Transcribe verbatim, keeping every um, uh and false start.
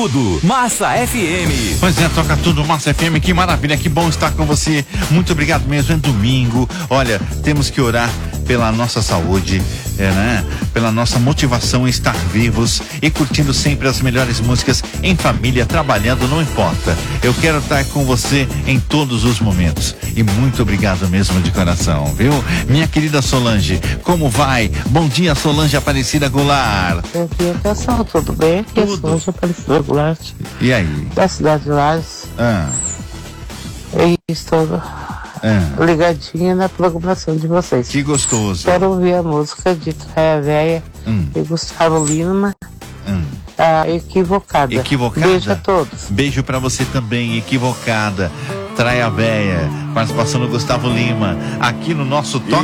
tudo, Massa F M. Pois é, toca tudo, Massa F M, que maravilha, que bom estar com você. Muito obrigado mesmo, é domingo. Olha, temos que orar pela nossa saúde, é, né? Pela nossa motivação em estar vivos e curtindo sempre as melhores músicas em família, trabalhando, não importa. Eu quero estar com você em todos os momentos. E muito obrigado mesmo de coração, viu? Minha querida Solange, como vai? Bom dia, Solange Aparecida Goulart. Bom dia, pessoal, tudo bem? Aqui é Solange Aparecida Goulart. E aí? Da cidade de Lages. Ah. E estou Ah. ligadinha na programação de vocês. Que gostoso. Quero ouvir a música de Traia Véia Hum. e Gustavo Lima, Hum. a Equivocada. Equivocada? Beijo a todos. Beijo pra você também, Equivocada. Traia Véia, participação do Gustavo Lima, aqui no nosso Toque